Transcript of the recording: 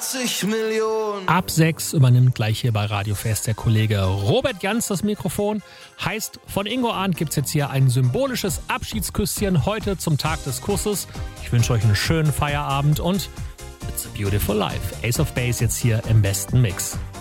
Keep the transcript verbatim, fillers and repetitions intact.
achtzig Millionen. Ab sechs übernimmt gleich hier bei Radio Fest der Kollege Robert Jans das Mikrofon. Heißt, von Ingo Arndt gibt's jetzt hier ein symbolisches Abschiedsküsschen heute zum Tag des Kusses. Ich wünsche euch einen schönen Feierabend und It's a Beautiful Life. Ace of Base jetzt hier im besten Mix.